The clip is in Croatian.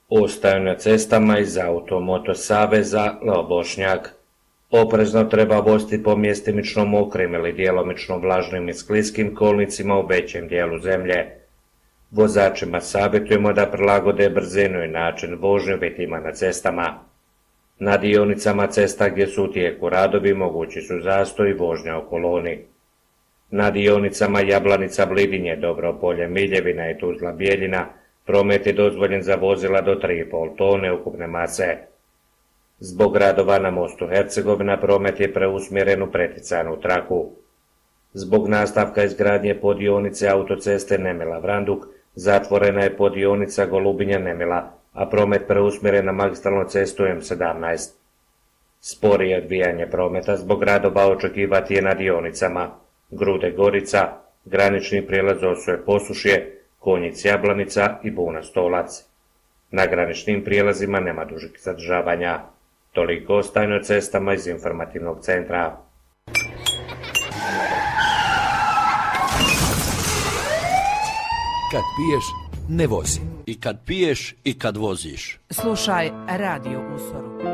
Ostaju na cestama iz Auto-Moto saveza Leo Bošnjak. Oprezno treba voziti po mjestimično mokrim ili djelomično vlažnim i skliskim kolnicima u većem dijelu zemlje. Vozačima savjetujemo da prilagode brzinu i način vožnje uvjetima na cestama. Na dionicama cesta gdje su u tijeku radovi mogući su zastoj i vožnja u koloni. Na dionicama Jablanica Blidinje, Dobropolje, Miljevina i Tuzla Bijeljina promet je dozvoljen za vozila do 3,5 tone ukupne mase. Zbog radova na mostu Hercegovina promet je preusmjeren u preticanu traku. Zbog nastavka izgradnje poddionice autoceste Nemila-Vranduk zatvorena je poddionica Golubinja-Nemila, a promet preusmjeren na magistralnu cestu M17. Sporije odvijanje prometa zbog radova očekivati je na dionicama Grude-Gorica, granični prijelaz Osuje-Posušje, Konjic-Jablanica i Buna-Stolac. Na graničnim prijelazima nema dužih zadržavanja. Toliko o stanju cestama iz informativnog centra. Kad piješ, ne vozi. I kad piješ i kad voziš. Slušaj Radio Usoru.